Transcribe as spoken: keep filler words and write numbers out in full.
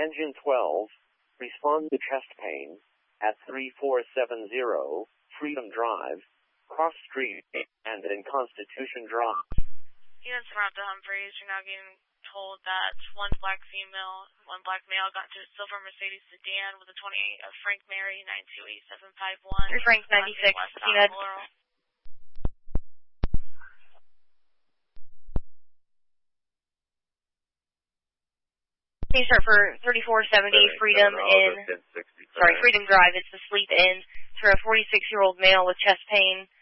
Engine twelve, respond to chest pain at three four seven zero Freedom Drive, Cross Street, and in Constitution Drive. Units around to Humphreys, you're now getting told that one black female, one black male got into a silver Mercedes sedan with a twenty-eight of Frank Mary nine two eight seven five one. Three Frank ninety-six, unit. Can you start for thirty-four seventy Freedom in, sorry, Freedom Drive, it's the Sleep Inn, for a forty-six-year-old male with chest pain,